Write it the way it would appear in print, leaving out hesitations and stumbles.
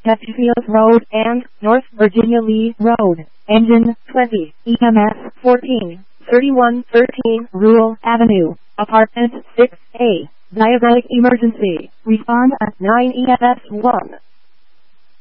Chesterfield Road and North Virginia Lee Road. Engine 20, EMS 14, 3113 Rural Avenue, Apartment 6A. Diabetic emergency. Respond at 9 EMS 1.